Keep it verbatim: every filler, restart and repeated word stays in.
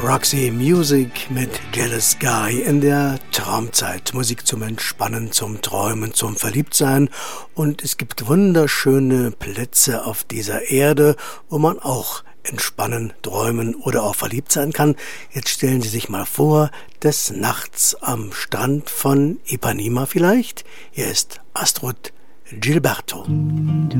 Roxy Music mit Jealous Guy in der Traumzeit. Musik zum Entspannen, zum Träumen, zum Verliebtsein. Und es gibt wunderschöne Plätze auf dieser Erde, wo man auch entspannen, träumen oder auch verliebt sein kann. Jetzt stellen Sie sich mal vor, des Nachts am Strand von Ipanema vielleicht. Hier ist Astrud Gilberto.